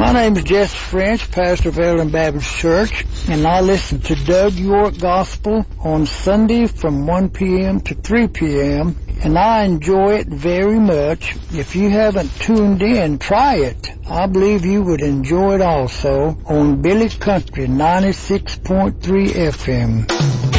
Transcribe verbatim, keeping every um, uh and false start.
My name is Jess French, pastor of Ellen Baptist Church, and I listen to Doug York Gospel on Sunday from one p.m. to three p.m., and I enjoy it very much. If you haven't tuned in, try it. I believe you would enjoy it also on Billy Country ninety-six point three F M.